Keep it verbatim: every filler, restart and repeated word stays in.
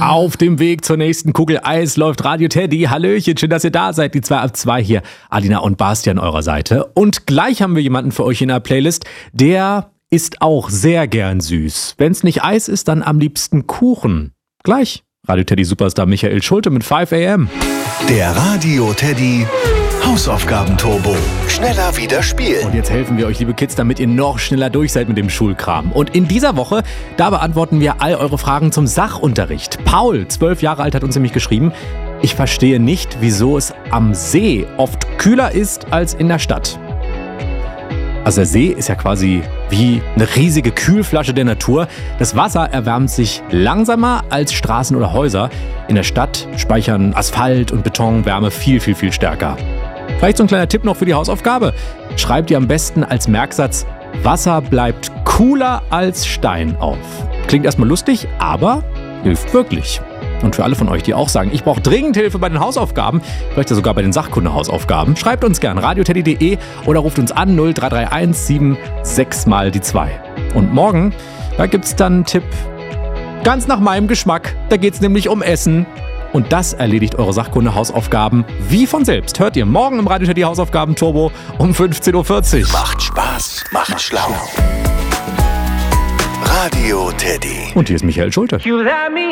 Auf dem Weg zur nächsten Kugel Eis läuft Radio Teddy. Hallöchen, schön, dass ihr da seid. Die zwei ab zwei hier. Alina und Basti an eurer Seite. Und gleich haben wir jemanden für euch in der Playlist, der isst auch sehr gern süß. Wenn es nicht Eis ist, dann am liebsten Kuchen. Gleich. Radio Teddy Superstar Michael Schulte mit fünf a m. Der Radio Teddy Hausaufgaben-Turbo. Schneller wieder spielen. Und jetzt helfen wir euch, liebe Kids, damit ihr noch schneller durch seid mit dem Schulkram. Und in dieser Woche, da beantworten wir all eure Fragen zum Sachunterricht. Paul, zwölf Jahre alt, hat uns nämlich geschrieben: Ich verstehe nicht, wieso es am See oft kühler ist als in der Stadt. Also der See ist ja quasi wie eine riesige Kühlflasche der Natur. Das Wasser erwärmt sich langsamer als Straßen oder Häuser. In der Stadt speichern Asphalt und Beton Wärme viel, viel, viel stärker. Vielleicht so ein kleiner Tipp noch für die Hausaufgabe. Schreibt ihr am besten als Merksatz: Wasser bleibt cooler als Stein auf. Klingt erstmal lustig, aber hilft wirklich. Und für alle von euch, die auch sagen, ich brauche dringend Hilfe bei den Hausaufgaben, vielleicht ja sogar bei den Sachkunde-Hausaufgaben, schreibt uns gern radioteddy punkt de oder ruft uns an null drei drei eins sieben sechs mal die zwei. Und morgen, da gibt's dann einen Tipp ganz nach meinem Geschmack. Da geht's nämlich um Essen. Und das erledigt eure Sachkunde-Hausaufgaben wie von selbst. Hört ihr morgen im Radio Teddy Hausaufgaben-Turbo um fünfzehn Uhr vierzig. Macht Spaß, macht schlau. Radio Teddy. Und hier ist Michael Schulte.